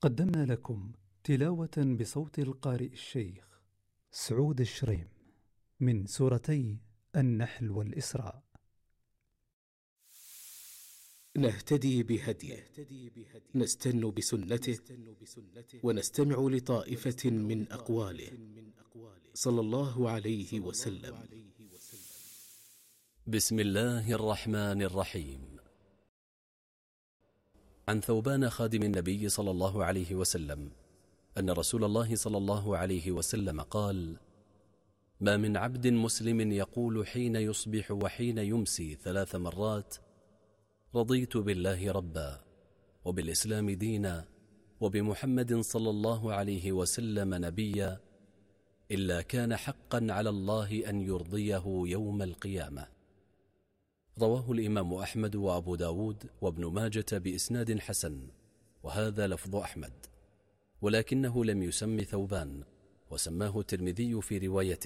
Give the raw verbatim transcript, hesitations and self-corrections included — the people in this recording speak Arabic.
قدمنا لكم تلاوة بصوت القارئ الشيخ سعود الشريم من سورتي النحل والإسراء. نهتدي بهديه، نستن بسنته، ونستمع لطائفة من أقواله صلى الله عليه وسلم. بسم الله الرحمن الرحيم. عن ثوبان خادم النبي صلى الله عليه وسلم أن رسول الله صلى الله عليه وسلم قال: ما من عبد مسلم يقول حين يصبح وحين يمسي ثلاث مرات: رضيت بالله ربا، وبالإسلام دينا، وبمحمد صلى الله عليه وسلم نبيا، إلا كان حقا على الله أن يرضيه يوم القيامة. رواه الإمام أحمد وأبو داود وابن ماجة بإسناد حسن، وهذا لفظ أحمد، ولكنه لم يسم ثوبان، وسماه الترمذي في روايته